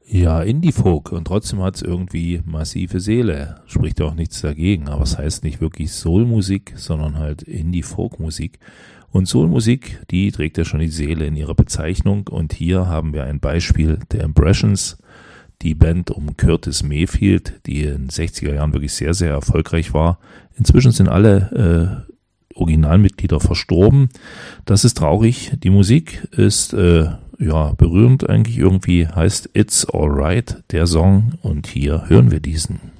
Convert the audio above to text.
Ja, Indie-Folk und trotzdem hat es irgendwie massive Seele. Spricht auch nichts dagegen, aber es heißt nicht wirklich Soul-Musik, sondern halt Indie-Folk-Musik. Und Soul-Musik, die trägt ja schon die Seele in ihrer Bezeichnung und hier haben wir ein Beispiel der Impressions, die Band um Curtis Mayfield, die in den 60er Jahren wirklich sehr, sehr erfolgreich war. Inzwischen sind alle Originalmitglieder verstorben. Das ist traurig. Die Musik ist berührend eigentlich irgendwie, heißt It's Alright, der Song, und hier hören wir diesen.